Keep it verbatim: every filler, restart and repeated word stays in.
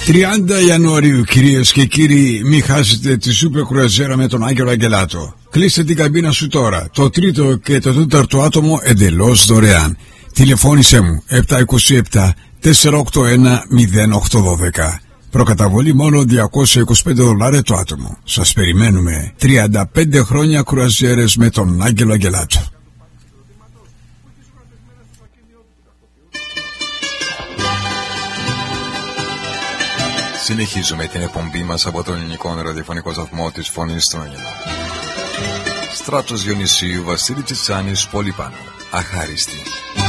τριάντα Ιανουαρίου, κυρίες και κύριοι, μην χάσετε τη σούπερ κρουαζιέρα με τον Άγγελο Αγγελάτο. Κλείστε την καμπίνα σου τώρα. Το τρίτο και το τέταρτο άτομο εντελώς δωρεάν. Τηλεφώνησέ μου επτά είκοσι επτά τετρακόσια ογδόντα ένα μηδέν οκτώ δώδεκα. Προκαταβολή μόνο διακόσια είκοσι πέντε δολάρια το άτομο. Σας περιμένουμε. τριάντα πέντε χρόνια κρουαζιέρες με τον Άγγελο Αγγελάτο. Συνεχίζουμε την εκπομπή μας από τον ελληνικό ραδιοφωνικό σταθμό της Φωνής των Αγγελών. Στράτος Διονυσίου, Βασίλη Τσιτσάνης, Πολυπάνου. Αχάριστη.